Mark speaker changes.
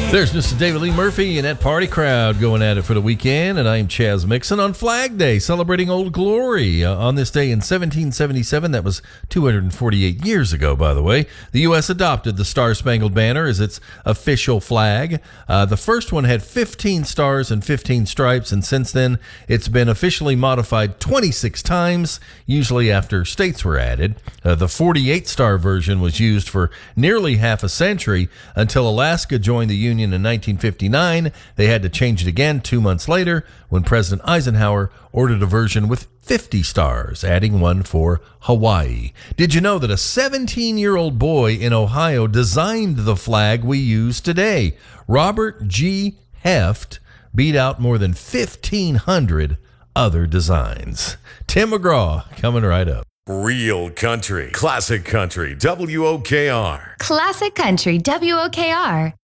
Speaker 1: There's Mr. David Lee Murphy and that party crowd going at it for the weekend, and I'm Chaz Mixon on Flag Day, celebrating Old Glory. On this day in 1777, that was 248 years ago, by the way, the U.S. adopted the Star-Spangled Banner as its official flag. The first one had 15 stars and 15 stripes, and since then, it's been officially modified 26 times, usually after states were added. The 48-star version was used for nearly half a century until Alaska joined the Union in 1959. They had to change it again 2 months later when President Eisenhower ordered a version with 50 stars, adding one for Hawaii. Did you know that a 17-year-old boy in Ohio designed the flag we use today? Robert G. Heft beat out more than 1,500 other designs. Tim McGraw coming right up.
Speaker 2: Real country, classic country, WOKR.
Speaker 3: Classic Country, WOKR.